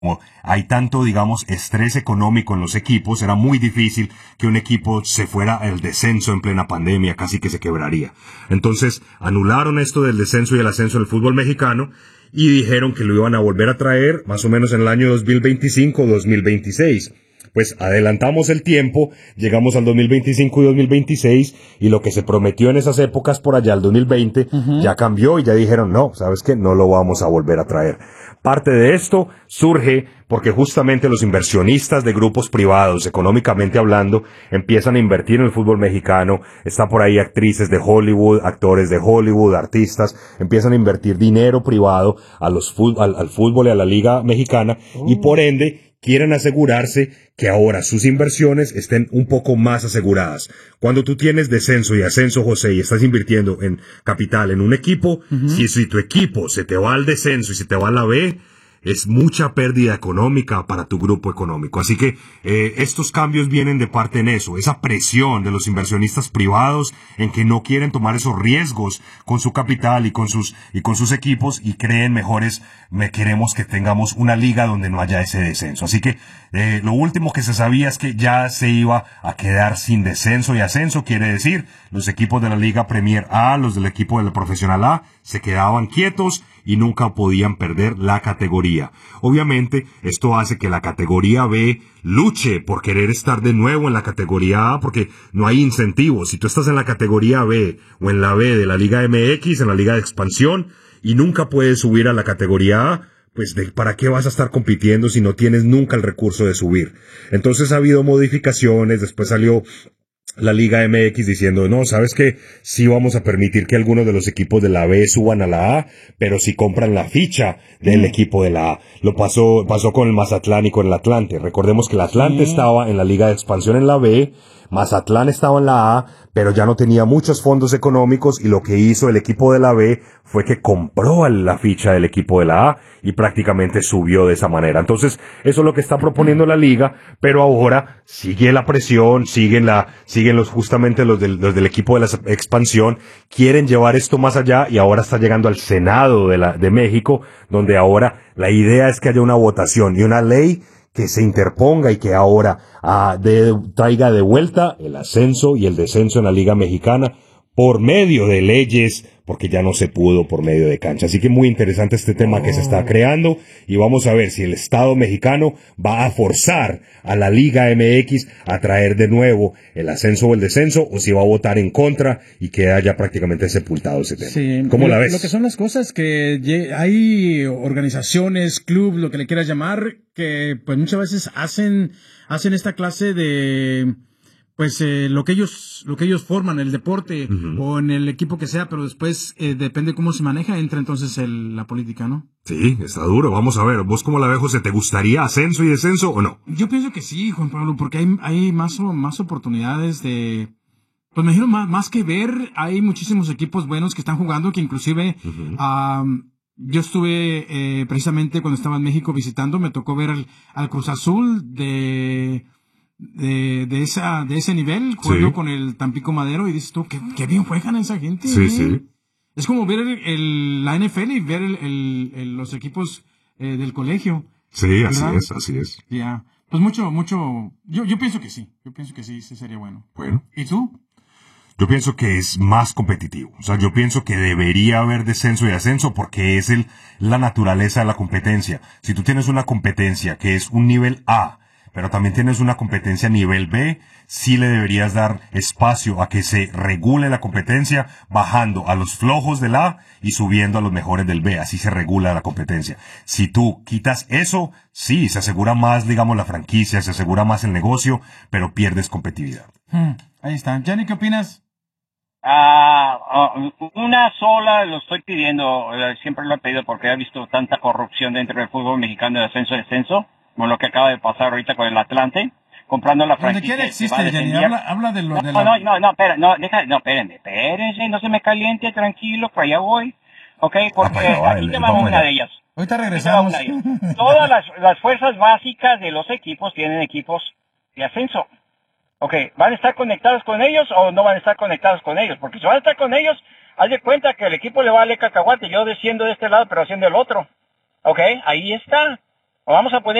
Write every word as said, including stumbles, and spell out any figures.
hay tanto, digamos, estrés económico en los equipos, era muy difícil que un equipo se fuera al descenso en plena pandemia, casi que se quebraría. Entonces, anularon esto del descenso y el ascenso del fútbol mexicano y dijeron que lo iban a volver a traer más o menos en el año dos mil veinticinco o dos mil veintiséis. Pues adelantamos el tiempo, llegamos al dos mil veinticinco y dos mil veintiséis y lo que se prometió en esas épocas por allá, el dos mil veinte, uh-huh. ya cambió y ya dijeron, no, ¿sabes qué? No lo vamos a volver a traer. Parte de esto surge porque justamente los inversionistas de grupos privados, económicamente hablando, empiezan a invertir en el fútbol mexicano. Están por ahí actrices de Hollywood, actores de Hollywood, artistas, empiezan a invertir dinero privado a los, al, al fútbol y a la liga mexicana oh. y por ende quieren asegurarse que ahora sus inversiones estén un poco más aseguradas. Cuando tú tienes descenso y ascenso, José, y estás invirtiendo en capital en un equipo, uh-huh. si, si tu equipo se te va al descenso y se te va a la B, es mucha pérdida económica para tu grupo económico. Así que eh, estos cambios vienen de parte en eso, esa presión de los inversionistas privados en que no quieren tomar esos riesgos con su capital y con sus y con sus equipos y creen mejores, me queremos que tengamos una liga donde no haya ese descenso. Así que eh, lo último que se sabía es que ya se iba a quedar sin descenso y ascenso, quiere decir, los equipos de la Liga Premier A, los del equipo del Profesional A, se quedaban quietos y nunca podían perder la categoría. Obviamente, esto hace que la categoría B luche por querer estar de nuevo en la categoría A porque no hay incentivos. Si tú estás en la categoría B o en la B de la Liga M X, en la Liga de Expansión, y nunca puedes subir a la categoría A, pues de, ¿para qué vas a estar compitiendo si no tienes nunca el recurso de subir? Entonces ha habido modificaciones, después salió la Liga M X diciendo, no, ¿sabes qué? Sí vamos a permitir que algunos de los equipos de la B suban a la A, pero si compran la ficha del mm. equipo de la A. Lo pasó, pasó con el Mazatlán y con el Atlante. Recordemos que el Atlante mm. estaba en la Liga de Expansión en la B, Mazatlán estaba en la A, pero ya no tenía muchos fondos económicos y lo que hizo el equipo de la B fue que compró la ficha del equipo de la A y prácticamente subió de esa manera. Entonces, eso es lo que está proponiendo la liga, pero ahora sigue la presión, siguen la, siguen los, justamente los del, los del equipo de la expansión, quieren llevar esto más allá y ahora está llegando al Senado de la, de México, donde ahora la idea es que haya una votación y una ley que se interponga y que ahora ah, de, traiga de vuelta el ascenso y el descenso en la Liga Mexicana por medio de leyes, porque ya no se pudo por medio de cancha. Así que muy interesante este tema oh. que se está creando y vamos a ver si el Estado mexicano va a forzar a la Liga M X a traer de nuevo el ascenso o el descenso o si va a votar en contra y queda ya prácticamente sepultado ese tema. Sí, ¿Cómo lo, la ves? Lo que son las cosas que hay organizaciones, club, lo que le quieras llamar, que pues muchas veces hacen hacen esta clase de pues eh, lo que ellos lo que ellos forman, el deporte uh-huh. o en el equipo que sea, pero después eh, depende cómo se maneja, entra entonces el, la política, ¿no? Sí, está duro. Vamos a ver, ¿vos cómo la ves, José? ¿Te gustaría ascenso y descenso o no? Yo pienso que sí, Juan Pablo, porque hay, hay más, más oportunidades de... Pues me imagino, más, más que ver, hay muchísimos equipos buenos que están jugando, que inclusive... Uh-huh. Um, yo estuve eh, precisamente cuando estaba en México visitando, me tocó ver al, al Cruz Azul de... De, de esa de ese nivel, jugando sí. con el Tampico Madero y dices tú, qué, qué bien juegan esa gente. Sí, ¿eh? sí. Es como ver el, el, la N F L y ver el, el, el, los equipos eh, del colegio. Sí, así ¿verdad? es, así es. Ya, yeah. Pues mucho, mucho, yo, yo pienso que sí, yo pienso que sí, sí sería bueno. Bueno. ¿Y tú? Yo pienso que es más competitivo. O sea, yo pienso que debería haber descenso y ascenso porque es el, la naturaleza de la competencia. Si tú tienes una competencia que es un nivel A, pero también tienes una competencia nivel B, sí le deberías dar espacio a que se regule la competencia, bajando a los flojos del A y subiendo a los mejores del B. Así se regula la competencia. Si tú quitas eso, sí, se asegura más, digamos, la franquicia, se asegura más el negocio, pero pierdes competitividad. Hmm, ahí está. Johnny, ¿qué opinas? Ah, uh, una sola lo estoy pidiendo, uh, siempre lo he pedido porque he visto tanta corrupción dentro del fútbol mexicano de ascenso y descenso, como lo que acaba de pasar ahorita con el Atlante, comprando la franquicia. ¿Dónde quiere existe, Jenny? Habla, habla de lo no, de la... la... No, no, no, espera, no, deja, no, espérenme, espérense, no se me caliente, tranquilo, para allá voy, ok, porque ah, aquí te va una de ellas. Ahorita regresamos. Todas las, las fuerzas básicas de los equipos tienen equipos de ascenso. Ok, ¿van a estar conectados con ellos o no van a estar conectados con ellos? Porque si van a estar con ellos, haz de cuenta que el equipo le vale cacahuate, yo desciendo de este lado pero haciendo el otro. Ok, ahí está. o vamos a poner